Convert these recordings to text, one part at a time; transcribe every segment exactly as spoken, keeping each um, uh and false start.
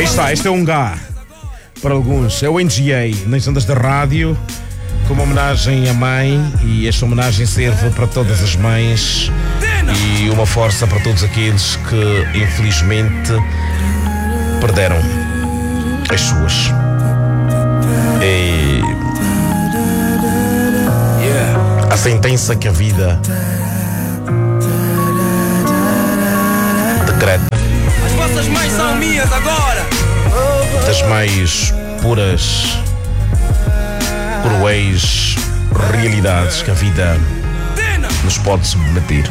Aí está, este é um Gá. Para alguns, é o N G A nas ondas da rádio, como homenagem à mãe, e esta homenagem serve para todas as mães e uma força para todos aqueles que infelizmente perderam as suas. E a sentença que a vida decreta. As vossas mães são minhas agora. Das mais puras, cruéis realidades que a vida nos pode submeter.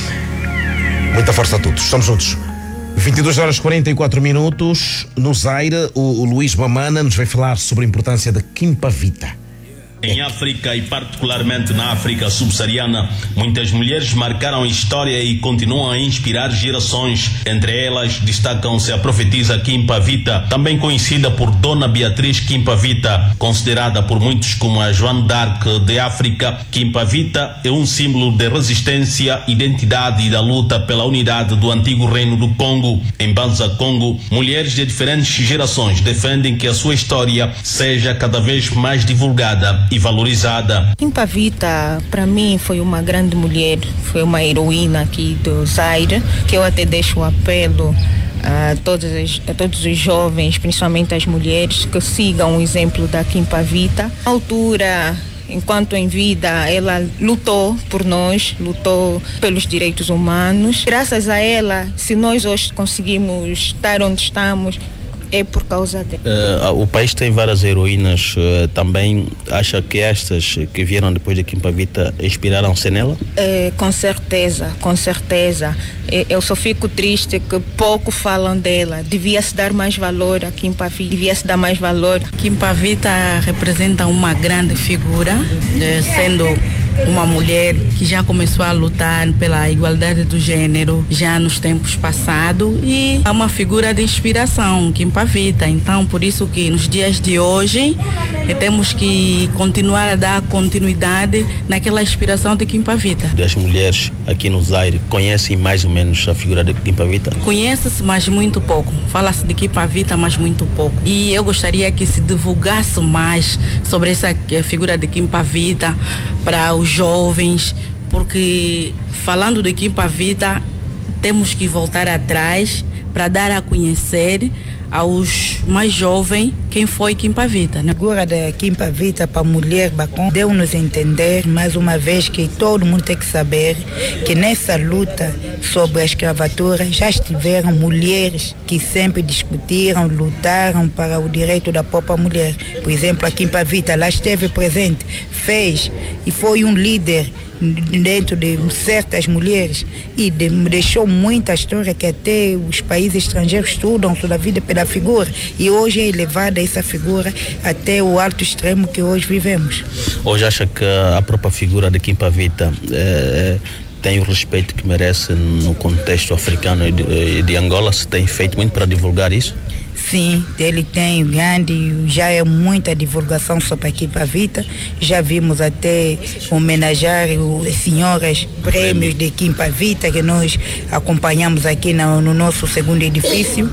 Muita força a todos. Estamos juntos. vinte e duas horas e quarenta e quatro minutos. No Zaire, o, o Luís Bamana nos vai falar sobre a importância da Quimpa Vita. Em África e particularmente na África subsaariana, muitas mulheres marcaram história e continuam a inspirar gerações. Entre elas destacam-se a profetisa Quimpa Vita, também conhecida por Dona Beatriz Quimpa Vita, considerada por muitos como a Joan d'Arc de África. Quimpa Vita é um símbolo de resistência, identidade e da luta pela unidade do antigo reino do Congo. Em Banza, Congo, mulheres de diferentes gerações defendem que a sua história seja cada vez mais divulgada e valorizada. Quimpa Vita, para mim, foi uma grande mulher, foi uma heroína aqui do Zaire, que eu até deixo o apelo a todos, as, a todos os jovens, principalmente as mulheres, que sigam o exemplo da Quimpa Vita. Na altura, enquanto em vida, ela lutou por nós, lutou pelos direitos humanos. Graças a ela, se nós hoje conseguimos estar onde estamos, é por causa dela. Uh, o país tem várias heroínas. Uh, também acha que estas que vieram depois da Quimpa Vita inspiraram-se nela? Uh, com certeza, com certeza. Eu só fico triste que pouco falam dela. Devia-se dar mais valor a Quimpa Vita, devia-se dar mais valor. Quimpa Vita representa uma grande figura, sendo uma mulher que já começou a lutar pela igualdade do gênero já nos tempos passados, e é uma figura de inspiração, Quimpa Vita. Então, por isso que nos dias de hoje temos que continuar a dar continuidade naquela inspiração de Quimpa Vita. As mulheres aqui no Zaire conhecem mais ou menos a figura de Quimpa Vita? Conhece-se, mas muito pouco. Fala-se de Quimpa Vita, mas muito pouco. E eu gostaria que se divulgasse mais sobre essa figura de Quimpa Vita para os jovens, porque falando de Quimpa Vita, temos que voltar atrás para dar a conhecer aos mais jovens quem foi Quimpa Vita, né? A figura da Quimpa Vita para a mulher bacana deu-nos entender mais uma vez que todo mundo tem que saber que nessa luta sobre a escravatura já estiveram mulheres que sempre discutiram, lutaram para o direito da própria mulher. Por exemplo, a Quimpa Vita lá esteve presente, fez e foi um líder dentro de certas mulheres e de, deixou muita história que até os países estrangeiros estudam toda a vida pela figura, e hoje é elevada essa figura até o alto extremo que hoje vivemos. Hoje acha que a própria figura de Quimpa Vita é, tem o respeito que merece no contexto africano e de, de Angola? Se tem feito muito para divulgar isso? Sim, ele tem grande, já é muita divulgação sobre a Quimpa Vita. Já vimos até homenagear as senhoras prêmios de Quimpa Vita que nós acompanhamos aqui no, no nosso segundo edifício.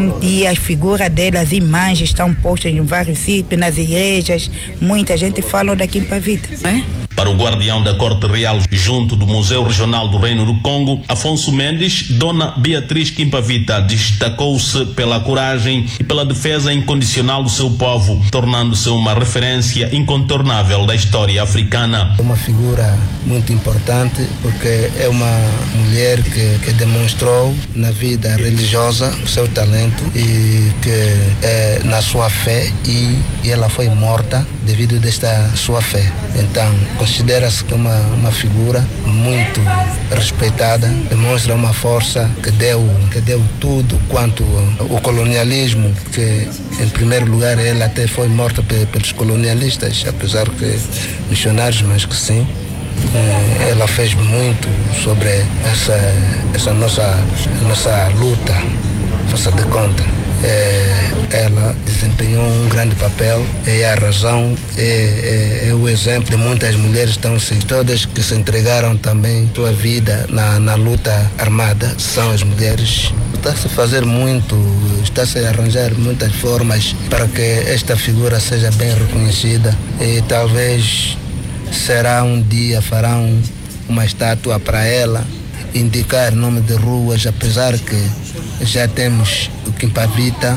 E as figuras delas, as imagens estão postas em vários sítios, nas igrejas. Muita gente fala da Quimpa Vita. É? Para o guardião da Corte Real junto do Museu Regional do Reino do Congo, Afonso Mendes, Dona Beatriz Quimpa Vita destacou-se pela coragem e pela defesa incondicional do seu povo, tornando-se uma referência incontornável da história africana. Uma figura muito importante porque é uma mulher que, que demonstrou na vida religiosa o seu talento e que é na sua fé, e, e ela foi morta devido desta sua fé. Então, considera-se que uma, uma figura muito respeitada, demonstra uma força que deu, que deu tudo quanto o colonialismo, que em primeiro lugar ela até foi morta pelos colonialistas, apesar que missionários, mas que sim. Ela fez muito sobre essa, essa nossa, nossa luta, faça de conta. é, ela desempenhou um grande papel, é a razão, é, é, é o exemplo de muitas mulheres, estão todas que se entregaram também sua vida na, na luta armada, são as mulheres. Está-se a fazer muito, está-se a arranjar muitas formas para que esta figura seja bem reconhecida e talvez será um dia, farão uma estátua para ela, indicar nome de ruas, apesar que já temos o Quimpavita,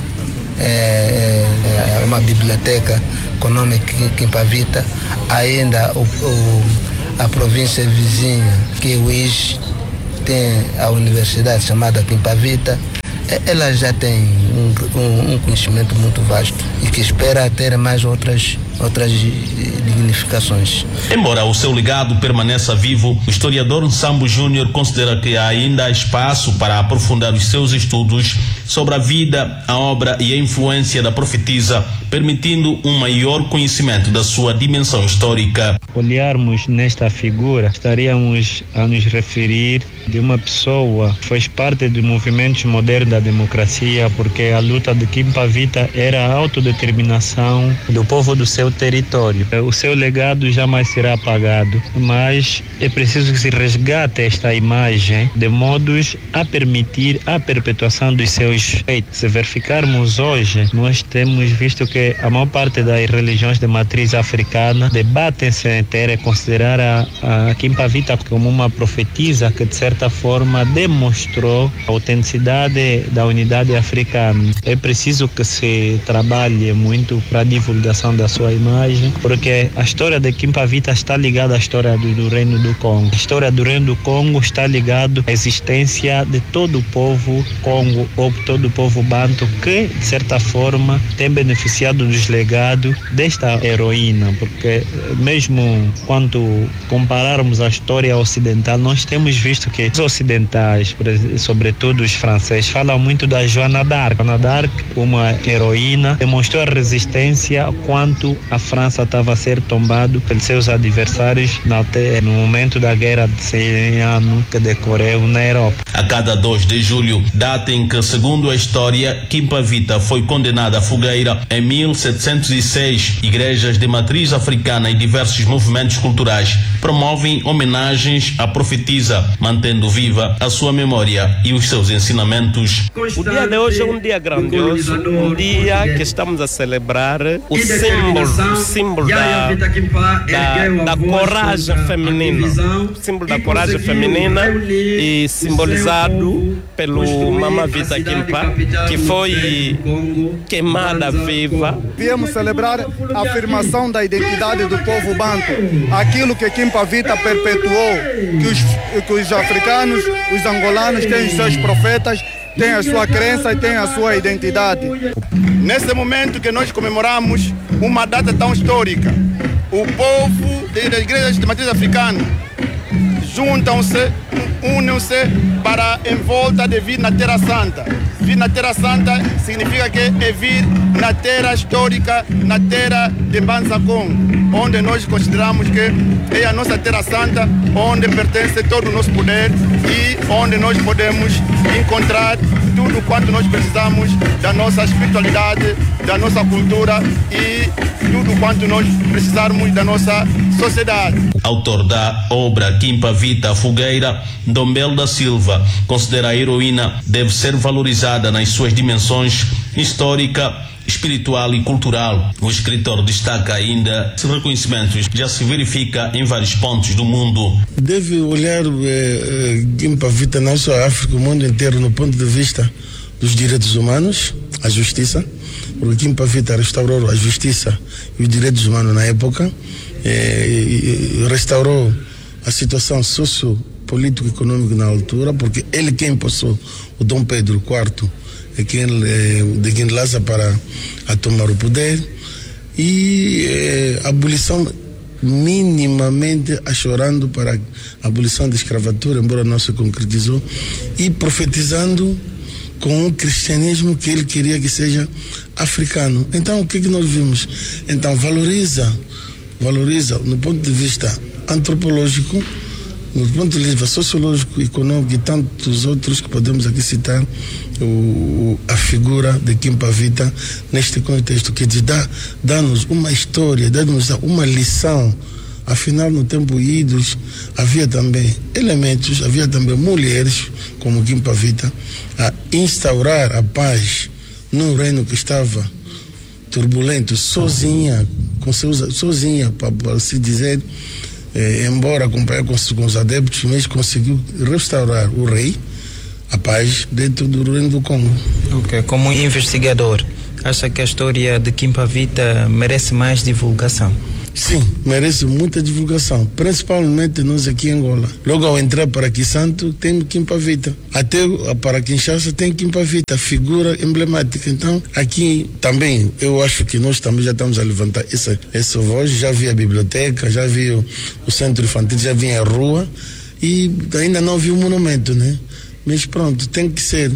é, é uma biblioteca com o nome Quimpavita, ainda o, o, a província vizinha, que é o Ige, tem a universidade chamada Quimpavita. Ela já tem um, um, um conhecimento muito vasto e que espera ter mais outras, outras dignificações. Embora o seu legado permaneça vivo, o historiador Nsambo Júnior considera que há ainda espaço para aprofundar os seus estudos sobre a vida, a obra e a influência da profetisa, permitindo um maior conhecimento da sua dimensão histórica. Olharmos nesta figura, estaríamos a nos referir de uma pessoa que fez parte dos movimentos modernos da democracia, porque a luta de Quimpavita era a autodeterminação do povo do seu território. O seu legado jamais será apagado, mas é preciso que se resgate esta imagem de modos a permitir a perpetuação dos seus feitos. Se verificarmos hoje, nós temos visto que a maior parte das religiões de matriz africana debatem-se em considerar a, a Quimpavita como uma profetisa que, de certa forma, demonstrou a autenticidade da unidade africana. É preciso que se trabalhe muito para a divulgação da sua imagem, porque a história de Quimpavita está ligada à história do, do Reino do Congo. A história do Reino do Congo está ligada à existência de todo o povo Congo, ou todo o povo banto, que, de certa forma, tem beneficiado dos legados desta heroína, porque mesmo quando compararmos a história ocidental, nós temos visto que os ocidentais, sobretudo os franceses, falam muito da Joana d'Arc. Joana d'Arc, uma heroína, demonstrou a resistência quando a França estava a ser tombado pelos seus adversários no momento da Guerra de cem anos que decorreu na Europa. A cada dois de julho, data em que, segundo a história, Quimpavita foi condenada à fogueira em mil setecentos e seis, igrejas de matriz africana e diversos movimentos culturais promovem homenagens à profetisa, mantendo viva a sua memória e os seus ensinamentos. O dia de hoje é um dia grandioso, um dia que estamos a celebrar o símbolo, o símbolo da, da, da coragem feminina, o símbolo da coragem feminina, e simbolizado pelo Mama Vita Quimpa, que foi queimada viva. Viemos celebrar a afirmação da identidade do povo banto, aquilo que Quimpavita perpetuou, que os, que os africanos, os angolanos têm os seus profetas, têm a sua crença e têm a sua identidade. Nesse momento que nós comemoramos uma data tão histórica, o povo das igrejas de matriz africana juntam-se, unem-se para em volta de vir na Terra Santa. Vir na Terra Santa significa que é vir na terra histórica, na terra de Mbanza Congo, onde nós consideramos que é a nossa Terra Santa, onde pertence todo o nosso poder e onde nós podemos encontrar tudo quanto nós precisamos da nossa espiritualidade, da nossa cultura e tudo quanto nós precisarmos da nossa sociedade. Autor da obra Quimpavita, a Fogueira, Dombel da Silva, considera a heroína deve ser valorizada nas suas dimensões histórica, espiritual e cultural. O escritor destaca ainda que esse reconhecimento já se verifica em vários pontos do mundo. Deve olhar eh, Quimpavita não só a África, o mundo inteiro, no ponto de vista dos direitos humanos, a justiça, porque Quimpavita restaurou a justiça e os direitos humanos na época, eh, e, e restaurou a situação sociopolítica e econômica na altura, porque ele quem passou o Dom Pedro quarto é quem, é, de quem lança para a tomar o poder, e é, a abolição minimamente a chorando para a abolição da escravatura, embora não se concretizou, e profetizando com um cristianismo que ele queria que seja africano. Então o que, que nós vimos? Então valoriza, valoriza no ponto de vista antropológico no ponto de vista sociológico, econômico e tantos outros que podemos aqui citar, o, a figura de Kimpavita neste contexto, que dá, dá-nos uma história, dá-nos uma lição. Afinal, no tempo idos, havia também elementos, havia também mulheres, como Kimpavita, a instaurar a paz num reino que estava turbulento, sozinha, com seus, sozinha, para se dizer, eh, embora acompanhar com, com os adeptos, mas conseguiu restaurar o rei, a paz dentro do reino do Congo. Ok, como investigador, acha que a história de Kimpavita merece mais divulgação? Sim, merece muita divulgação, principalmente nós aqui em Angola. Logo ao entrar para Kisanto, tem Kimpavita. Até para Kinshasa tem Kimpavita, figura emblemática. Então, aqui também, eu acho que nós também já estamos a levantar essa, essa voz. Já vi a biblioteca, já vi o, o centro infantil, já vi a rua e ainda não vi o monumento, né? Mas pronto, tem que ser.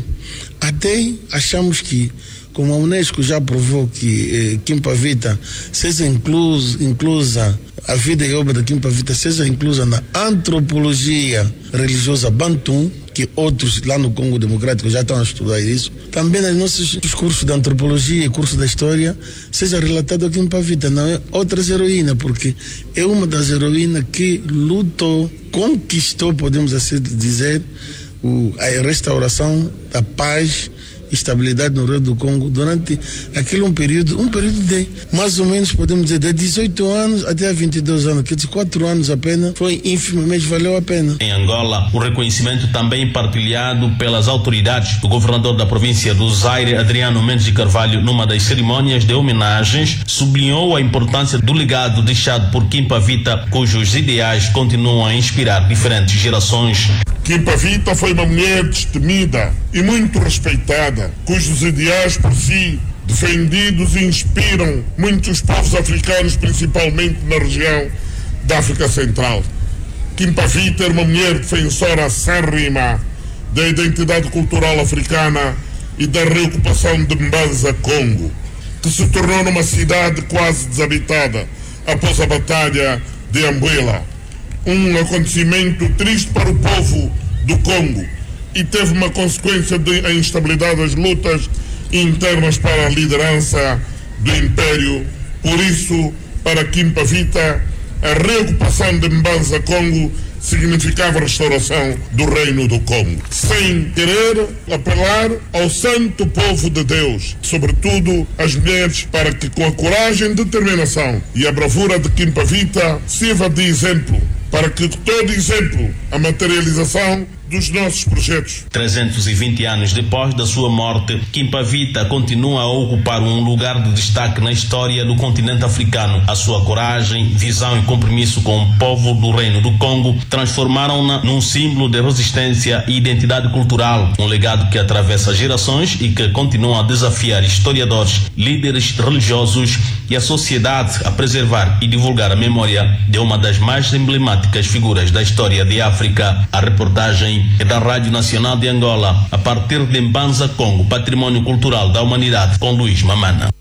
Até achamos que, como a Unesco já provou que eh, Kimpavita seja incluso, inclusa, a vida e obra de Kimpavita seja inclusa na antropologia religiosa Bantu, que outros lá no Congo Democrático já estão a estudar isso, também nos nossos cursos de antropologia e cursos da história seja relatado a Kimpavita, não é outras heroínas, porque é uma das heroínas que lutou, conquistou, podemos assim dizer, o, a restauração da paz, estabilidade no Rio do Congo durante aquele um período, um período de mais ou menos, podemos dizer, de dezoito anos até vinte e dois anos, quer dizer, quatro anos apenas, foi ínfimo, mas valeu a pena. Em Angola, o reconhecimento também partilhado pelas autoridades. O governador da província do Zaire, Adriano Mendes de Carvalho, numa das cerimônias de homenagens, sublinhou a importância do legado deixado por Kimpavita, cujos ideais continuam a inspirar diferentes gerações. Kimpavita foi uma mulher destemida e muito respeitada, cujos ideais por si defendidos inspiram muitos povos africanos, principalmente na região da África Central. Kimpavita era uma mulher defensora acérrima da identidade cultural africana e da reocupação de Mbanza, Congo, que se tornou numa cidade quase desabitada após a Batalha de Ambuela. Um acontecimento triste para o povo do Congo e teve uma consequência de instabilidade das lutas internas para a liderança do Império. Por isso, para Kimpavita, a reocupação de Mbanza, Congo, significava a restauração do reino do Congo, sem querer apelar ao santo povo de Deus, sobretudo as mulheres, para que com a coragem, determinação e a bravura de Kimpavita sirva de exemplo, para que todo exemplo a materialização dos nossos projetos. trezentos e vinte anos depois da sua morte, Kimpavita continua a ocupar um lugar de destaque na história do continente africano. A sua coragem, visão e compromisso com o povo do Reino do Congo transformaram-na num símbolo de resistência e identidade cultural, um legado que atravessa gerações e que continua a desafiar historiadores, líderes religiosos e a sociedade a preservar e divulgar a memória de uma das mais emblemáticas figuras da história de África. A reportagem é da Rádio Nacional de Angola, a partir de Mbanza, Congo, Patrimônio Cultural da Humanidade, com Luís Mamana.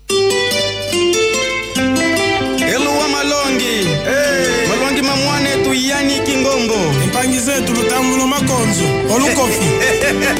Elua Malongi, Malongi Mamwane tu Yani Kingombo. Mpangizetu lutamu no makonzo, olukofi.